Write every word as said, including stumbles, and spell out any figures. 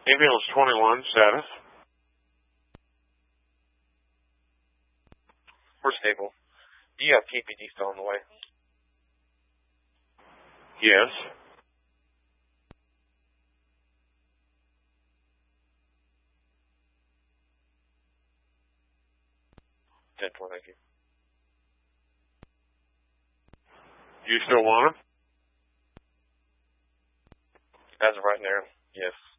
Ambulance twenty-one, status. We're stable. Do you have P P D still on the way? Yes. ten four, thank you. Do you still want him? As of right now, yes.